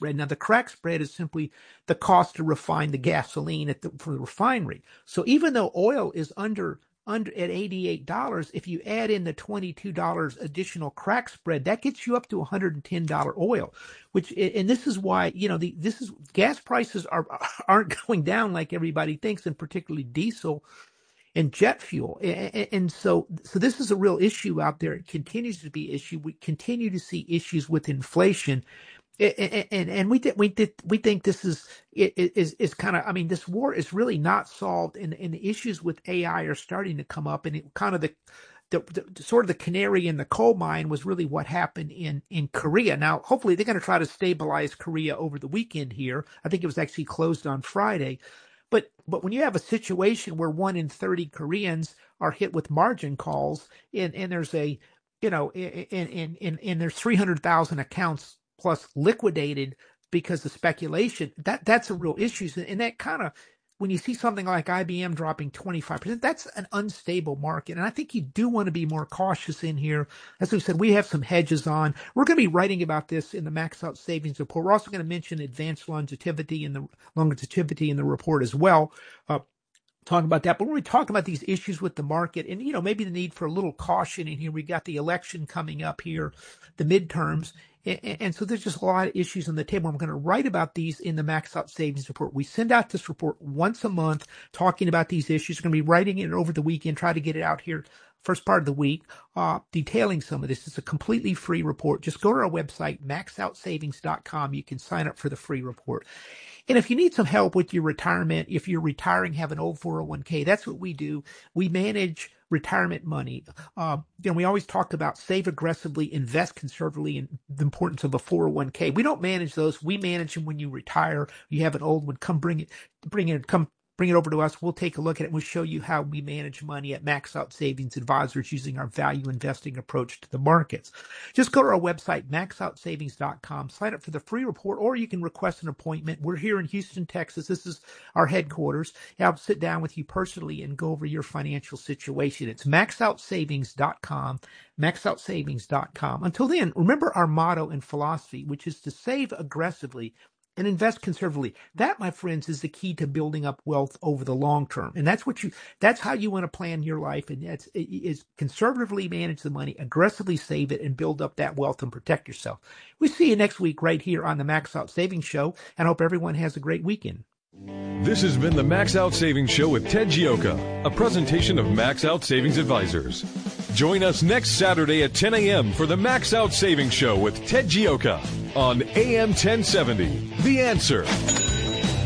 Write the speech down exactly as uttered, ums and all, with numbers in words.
spread. Now, the crack spread is simply the cost to refine the gasoline at the, for the refinery. So even though oil is under under at eighty-eight dollars, if you add in the twenty-two dollars additional crack spread, that gets you up to one hundred ten dollars oil, which, and this is why, you know, the, this is, gas prices are, aren't going down like everybody thinks, and particularly diesel and jet fuel. And, and so, so this is a real issue out there. It continues to be an issue. We continue to see issues with inflation. And, and, and we th- we th- we think this is is is kind of, I mean, this war is really not solved, and, and the issues with A I are starting to come up, and it kind of the, the, the sort of the canary in the coal mine was really what happened in, in Korea. Now, hopefully they're going to try to stabilize Korea over the weekend here. I think it was actually closed on Friday. But but when you have a situation where one in thirty Koreans are hit with margin calls, and, and there's a, you know, and, and, and, and there's three hundred thousand accounts plus liquidated because of speculation, that that's a real issue. And that kind of, when you see something like I B M dropping twenty-five percent, that's an unstable market. And I think you do want to be more cautious in here. As we said, we have some hedges on. We're going to be writing about this in the Max Out Savings Report. We're also going to mention advanced longevity in the longevity in the report as well. Uh, Talk about that, but when we talk about these issues with the market, and, you know, maybe the need for a little caution in here, we got the election coming up here, the midterms, and, and so there's just a lot of issues on the table. I'm going to write about these in the Max Out Savings Report. We send out this report once a month talking about these issues. We're going to be writing it over the weekend, try to get it out here first part of the week, uh, detailing some of this. It's a completely free report. Just go to our website, max out savings dot com. You can sign up for the free report. And if you need some help with your retirement, if you're retiring, have an old four oh one k, that's what we do. We manage retirement money. Uh, you know, we always talk about save aggressively, invest conservatively, and the importance of a four oh one k. We don't manage those. We manage them when you retire. You have an old one, come bring it, bring it, come bring it over to us. We'll take a look at it. We'll show you how we manage money at Max Out Savings Advisors using our value investing approach to the markets. Just go to our website, max out savings dot com, sign up for the free report, or you can request an appointment. We're here in Houston, Texas. This is our headquarters. I'll sit down with you personally and go over your financial situation. It's max out savings dot com, max out savings dot com. Until then, remember our motto and philosophy, which is to save aggressively and invest conservatively. That, my friends, is the key to building up wealth over the long term. And that's what you, that's how you want to plan your life. And that's, is conservatively manage the money, aggressively save it, and build up that wealth and protect yourself. We see you next week right here on the Max Out Savings Show, and hope everyone has a great weekend. This has been the Max Out Savings Show with Ted Gioka, a presentation of Max Out Savings Advisors. Join us next Saturday at ten a.m. for the Max Out Savings Show with Ted Gioka on A M ten seventy. The Answer.